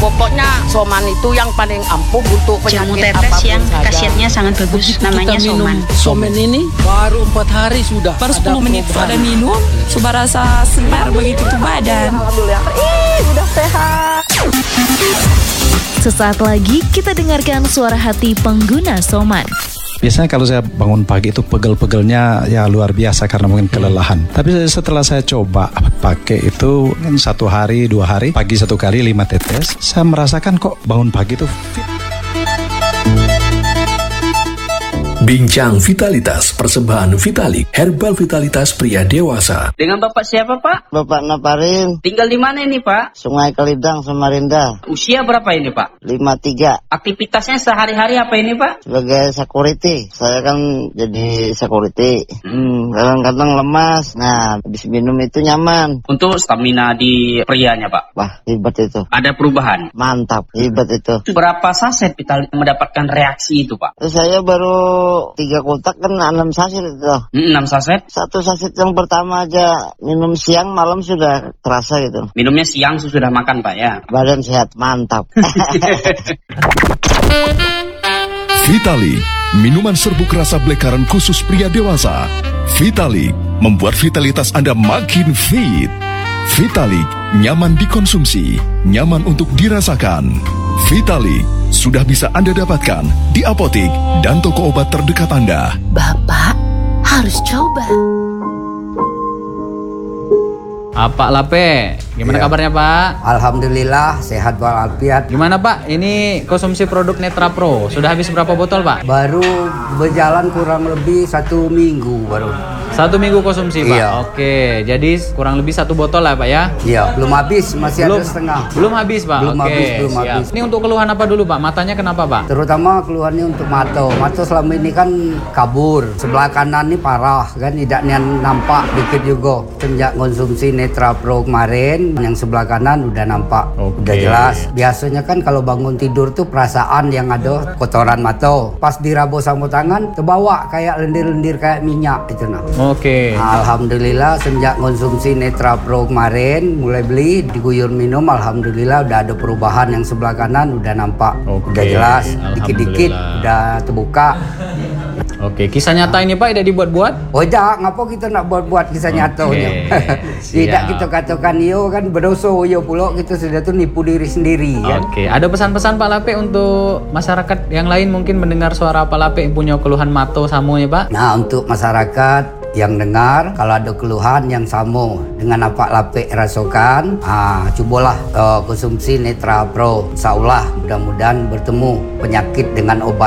Pokoknya Soman itu yang paling ampuh untuk Jamu penyakit tetes apapun yang saja. khasiatnya sangat bagus, namanya Kita minum Soman. Soman ini baru 4 hari sudah. Baru ada 10 menit perubahan. ada minum, sudah rasa segar begitu tuh badan. Alhamdulillah, udah sehat. Sesaat lagi kita dengarkan suara hati pengguna Soman. Biasanya kalau saya bangun pagi itu pegel-pegelnya ya luar biasa karena mungkin kelelahan. Tapi setelah saya coba pakai itu kan 1 hari 2 hari, pagi 1 kali 5 tetes, saya merasakan kok bangun pagi itu fit. Bincang Vitalitas Persembahan Vitalik Herbal Vitalitas Pria Dewasa. Dengan Bapak siapa, Pak? Bapak Naparin, Tinggal di mana ini, Pak? Sungai Kalidang, Samarinda, Usia berapa ini, Pak? 53. Aktivitasnya sehari-hari apa ini, Pak? Sebagai security, saya kan jadi security. Kadang-kadang lemas, nah habis minum itu nyaman. Untuk stamina di prianya, Pak. Wah, hebat itu. Ada perubahan. Mantap, hebat itu. Berapa saset Vitalik mendapatkan reaksi itu, Pak? Saya baru 3 kotak kan 6 saset itu. 6 saset. 1 saset yang pertama aja minum siang malam sudah terasa gitu. Minumnya siang sesudah makan, Pak, ya? Badan sehat, mantap. Vitalik, minuman serbuk rasa black-currant khusus pria dewasa. Vitalik, membuat vitalitas Anda makin fit. Vitalik, nyaman dikonsumsi, nyaman untuk dirasakan. Vitalik, sudah bisa Anda dapatkan di apotik dan toko obat terdekat Anda. Bapak harus coba. Pak Lape, gimana kabarnya Pak? Alhamdulillah sehat walafiat. Gimana Pak, ini konsumsi produk Netra Pro, sudah habis berapa botol Pak? Baru berjalan kurang lebih 1 minggu baru. 1 minggu konsumsi Pak? Iya. Oke, jadi kurang lebih 1 botol lah Pak ya? Iya, belum habis, masih ada setengah. Belum habis Pak? Belum Oke, habis, belum siap. habis. Ini untuk keluhan apa dulu Pak? Matanya kenapa Pak? Terutama keluhannya untuk Mato. Mato selama ini kan kabur. Sebelah kanan ini parah kan, tidak nampak dikit juga. Sejak konsumsi Netra Pro kemarin, yang sebelah kanan udah nampak. Udah jelas. Biasanya kan kalau bangun tidur tuh perasaan yang ada kotoran Mato. Pas diraba sama tangan, terbawa kayak lendir-lendir kayak minyak gitu nah. Oke. Alhamdulillah sejak konsumsi Netra Pro kemarin mulai beli diguyur minum, alhamdulillah udah ada perubahan yang sebelah kanan udah nampak. Udah jelas, dikit-dikit udah terbuka. Oke, kisah nyata ini Pak tidak dibuat-buat? Oh tidak, ngapa kita nak buat-buat kisah nyatanya? Tidak kita katakan yo kan berdosa yo pula kita sudah tuh nipu diri sendiri kan. Oke, ada pesan-pesan Pak Lape untuk masyarakat yang lain mungkin mendengar suara Pak Lape yang punya keluhan Mato samo ya Pak? Nah untuk masyarakat yang dengar, kalau ada keluhan yang sama dengan apa Lape rasakan, cobalah konsumsi Netra Pro. Insyaallah mudah-mudahan bertemu penyakit dengan obat